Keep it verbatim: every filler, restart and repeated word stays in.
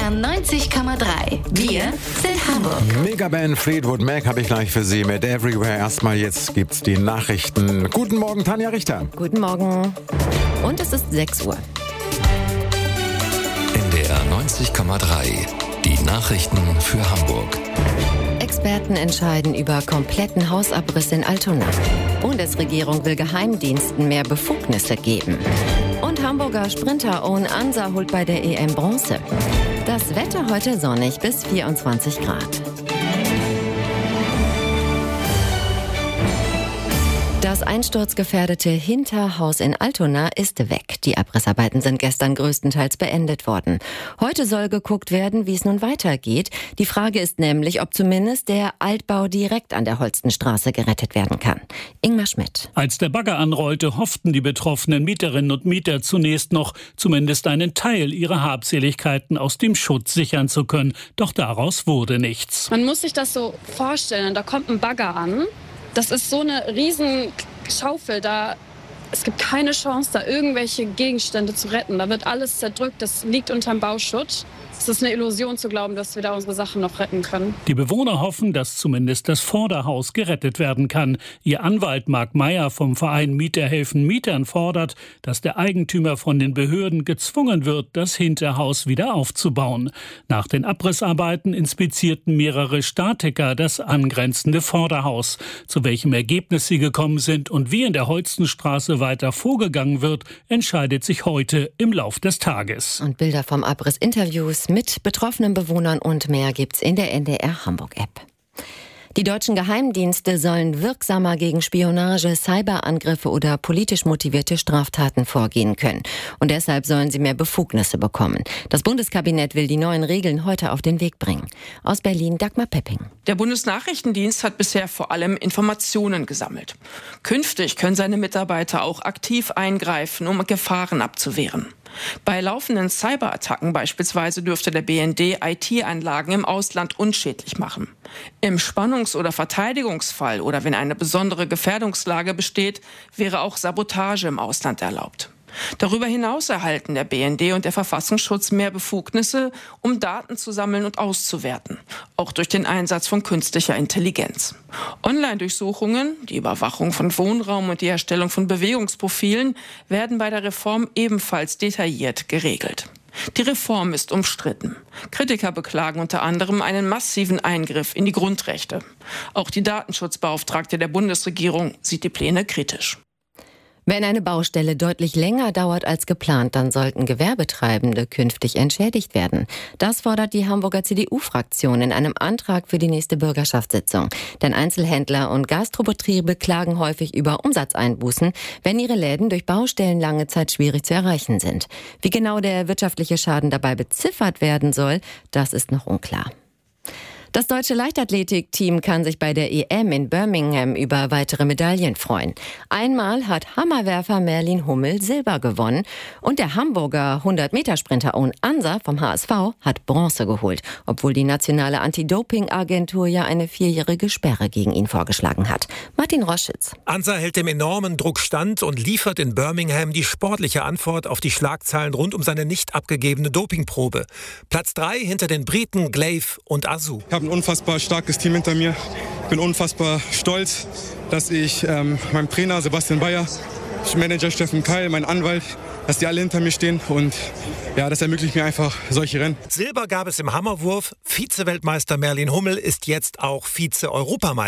R neunzig Komma drei. Wir sind Hamburg. Megaband Fleetwood Mac habe ich gleich für Sie mit Everywhere. Erstmal jetzt gibt's die Nachrichten. Guten Morgen, Tanja Richter. Guten Morgen. Und es ist sechs Uhr. N D R neunzig Komma drei. Die Nachrichten für Hamburg. Experten entscheiden über kompletten Hausabriss in Altona. Bundesregierung will Geheimdiensten mehr Befugnisse geben. Und Hamburger Sprinter Owen Ansa holt bei der E M Bronze. Das Wetter heute sonnig bis vierundzwanzig Grad. Das einsturzgefährdete Hinterhaus in Altona ist weg. Die Abrissarbeiten sind gestern größtenteils beendet worden. Heute soll geguckt werden, wie es nun weitergeht. Die Frage ist nämlich, ob zumindest der Altbau direkt an der Holstenstraße gerettet werden kann. Ingmar Schmidt. Als der Bagger anrollte, hofften die betroffenen Mieterinnen und Mieter zunächst noch, zumindest einen Teil ihrer Habseligkeiten aus dem Schutt sichern zu können. Doch daraus wurde nichts. Man muss sich das so vorstellen, da kommt ein Bagger an. Das ist so eine riesen Schaufel, da es gibt keine Chance, da irgendwelche Gegenstände zu retten. Da wird alles zerdrückt, das liegt unterm Bauschutt. Es ist eine Illusion zu glauben, dass wir da unsere Sachen noch retten können. Die Bewohner hoffen, dass zumindest das Vorderhaus gerettet werden kann. Ihr Anwalt Marc Meyer vom Verein Mieter helfen Mietern fordert, dass der Eigentümer von den Behörden gezwungen wird, das Hinterhaus wieder aufzubauen. Nach den Abrissarbeiten inspizierten mehrere Statiker das angrenzende Vorderhaus. Zu welchem Ergebnis sie gekommen sind und wie in der Holstenstraße weiter vorgegangen wird, entscheidet sich heute im Lauf des Tages. Und Bilder vom Abriss, Interviews mit betroffenen Bewohnern und mehr gibt's in der N D R Hamburg-App. Die deutschen Geheimdienste sollen wirksamer gegen Spionage, Cyberangriffe oder politisch motivierte Straftaten vorgehen können. Und deshalb sollen sie mehr Befugnisse bekommen. Das Bundeskabinett will die neuen Regeln heute auf den Weg bringen. Aus Berlin Dagmar Pepping. Der Bundesnachrichtendienst hat bisher vor allem Informationen gesammelt. Künftig können seine Mitarbeiter auch aktiv eingreifen, um Gefahren abzuwehren. Bei laufenden Cyberattacken beispielsweise dürfte der B N D I T-Anlagen im Ausland unschädlich machen. Im Spannungs- oder Verteidigungsfall oder wenn eine besondere Gefährdungslage besteht, wäre auch Sabotage im Ausland erlaubt. Darüber hinaus erhalten der B N D und der Verfassungsschutz mehr Befugnisse, um Daten zu sammeln und auszuwerten, auch durch den Einsatz von künstlicher Intelligenz. Online-Durchsuchungen, die Überwachung von Wohnraum und die Erstellung von Bewegungsprofilen werden bei der Reform ebenfalls detailliert geregelt. Die Reform ist umstritten. Kritiker beklagen unter anderem einen massiven Eingriff in die Grundrechte. Auch die Datenschutzbeauftragte der Bundesregierung sieht die Pläne kritisch. Wenn eine Baustelle deutlich länger dauert als geplant, dann sollten Gewerbetreibende künftig entschädigt werden. Das fordert die Hamburger C D U-Fraktion in einem Antrag für die nächste Bürgerschaftssitzung. Denn Einzelhändler und Gastrobetriebe klagen häufig über Umsatzeinbußen, wenn ihre Läden durch Baustellen lange Zeit schwierig zu erreichen sind. Wie genau der wirtschaftliche Schaden dabei beziffert werden soll, das ist noch unklar. Das deutsche Leichtathletikteam kann sich bei der E M in Birmingham über weitere Medaillen freuen. Einmal hat Hammerwerfer Merlin Hummel Silber gewonnen und der Hamburger hundert-Meter-Sprinter Owen Ansa vom H S V hat Bronze geholt, obwohl die nationale Anti-Doping-Agentur ja eine vierjährige Sperre gegen ihn vorgeschlagen hat. Martin Roschitz. Ansa hält dem enormen Druck stand und liefert in Birmingham die sportliche Antwort auf die Schlagzeilen rund um seine nicht abgegebene Dopingprobe. Platz drei hinter den Briten Glaive und Azu. Ich habe ein unfassbar starkes Team hinter mir. Ich bin unfassbar stolz, dass ich ähm, meinem Trainer Sebastian Bayer, Manager Steffen Keil, mein Anwalt, dass die alle hinter mir stehen und ja, das ermöglicht mir einfach solche Rennen. Silber gab es im Hammerwurf. Vize-Weltmeister Merlin Hummel ist jetzt auch Vize-Europameister.